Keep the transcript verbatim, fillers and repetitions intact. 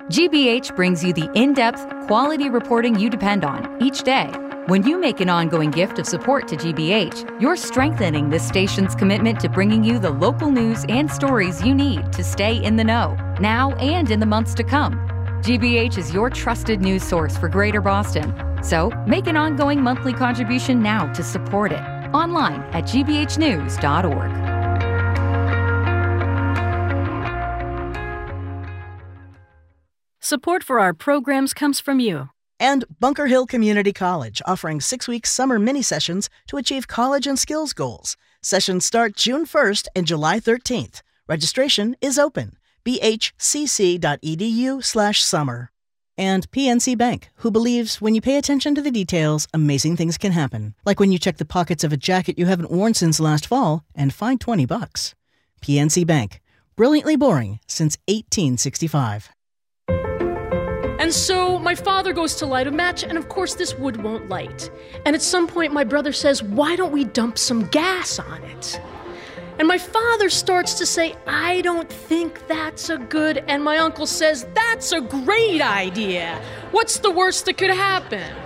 G B H brings you the in-depth, quality reporting you depend on each day. When you make an ongoing gift of support to G B H, you're strengthening this station's commitment to bringing you the local news and stories you need to stay in the know, now and in the months to come. G B H is your trusted news source for Greater Boston. So make an ongoing monthly contribution now to support it. Online at g b h news dot org. Support for our programs comes from you. And Bunker Hill Community College, offering six-week summer mini-sessions to achieve college and skills goals. Sessions start June first and July thirteenth. Registration is open. b h c c dot e d u slash summer. And P N C Bank, who believes when you pay attention to the details, amazing things can happen. Like when you check the pockets of a jacket you haven't worn since last fall and find twenty bucks. P N C Bank, brilliantly boring since eighteen sixty-five. And so my father goes to light a match, and of course this wood won't light. And at some point my brother says, why don't we dump some gas on it? And my father starts to say, I don't think that's a good, and my uncle says, that's a great idea. What's the worst that could happen?